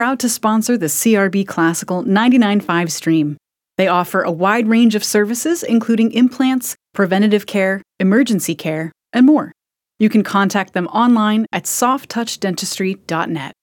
proud to sponsor the CRB Classical 99.5 stream. They offer a wide range of services, including implants, preventative care, emergency care, and more. You can contact them online at softtouchdentistry.net.